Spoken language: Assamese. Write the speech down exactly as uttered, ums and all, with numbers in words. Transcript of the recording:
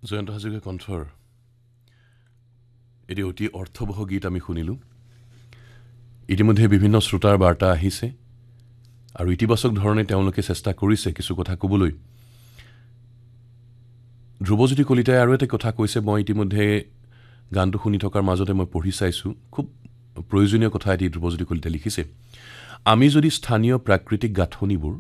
জয়ন্ত হাজৰিকা কণ্ঠৰ এটি অতি অৰ্থবহ গীত আমি শুনিলোঁ। ইতিমধ্যে বিভিন্ন শ্ৰোতাৰ বাৰ্তা আহিছে আৰু ইতিবাচক ধৰণে তেওঁলোকে চেষ্টা কৰিছে কিছু কথা ক'বলৈ। ধ্ৰুৱজ্যোতি কলিতাই আৰু এটা কথা কৈছে, মই ইতিমধ্যে গানটো শুনি থকাৰ মাজতে মই পঢ়ি চাইছোঁ, খুব প্ৰয়োজনীয় কথা এটি ধ্ৰুৱজ্যোতি কলিতাই লিখিছে। আমি যদি স্থানীয় প্ৰাকৃতিক গাঁথনিবোৰ